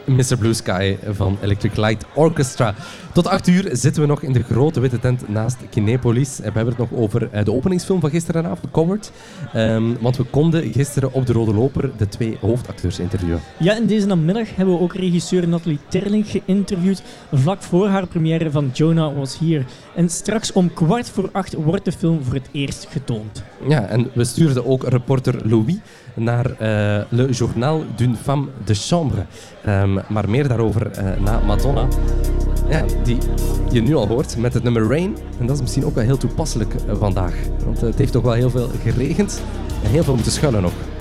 Mr. Blue Sky van Electric Light Orchestra. Tot 8 uur zitten we nog in de grote witte tent naast Kinepolis. We hebben het nog over de openingsfilm van gisteravond, Coward. Want we konden gisteren op de Rode Loper de 2 hoofdacteurs interviewen. Ja, en deze namiddag hebben we ook regisseur Nathalie Terling geïnterviewd. Vlak voor haar première van Jonah Was Here. En straks om 7:15 wordt de film voor het eerst getoond. Ja, en we stuurden ook reporter Louis naar Le Journal d'une Femme de Chambre. Maar meer daarover na Madonna. Ja, die je nu al hoort met het nummer Rain. En dat is misschien ook wel heel toepasselijk vandaag. Want het heeft toch wel heel veel geregend en heel veel moeten schuilen nog.